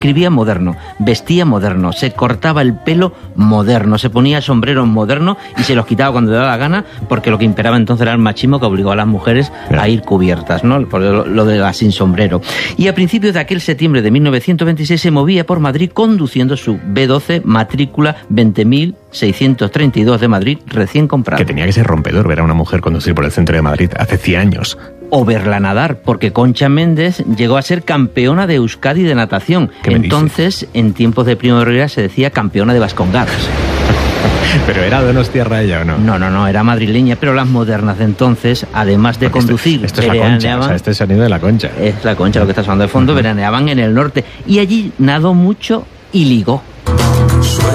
Escribía moderno, vestía moderno, se cortaba el pelo moderno, se ponía sombreros modernos y se los quitaba cuando le daba la gana, porque lo que imperaba entonces era el machismo que obligó a las mujeres a ir cubiertas, ¿no? Por lo de la sin sombrero. Y a principios de aquel septiembre de 1926 se movía por Madrid conduciendo su B12 matrícula 20.632 de Madrid recién comprado. Que tenía que ser rompedor ver a una mujer conducir por el centro de Madrid hace 100 años. O verla nadar, porque Concha Méndez llegó a ser campeona de Euskadi de natación. Entonces, en tiempos de Primo de Rivera se decía campeona de Vascongadas. ¿Pero era donostiarra ella o no? No, era madrileña, pero las modernas de entonces, además de conducir, esto es la Concha, o sea, este es el sonido de la Concha. Es la Concha lo que está sonando de fondo, veraneaban en el norte. Y allí nadó mucho y ligó.